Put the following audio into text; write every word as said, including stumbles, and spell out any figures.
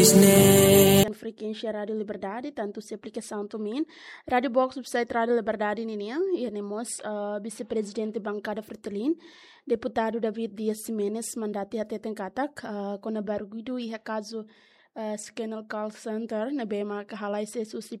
Em frequência Rádio Liberdade, tanto se aplicação também. Rádio Box, website Rádio Liberdade, Nini, e temos uh, vice-presidente bancada Fertilin, deputado David Dias Jimenez, mandati até Tenkatak, uh, com a barguido e caso uh, Scannel Call Center, na bema kahalai se susi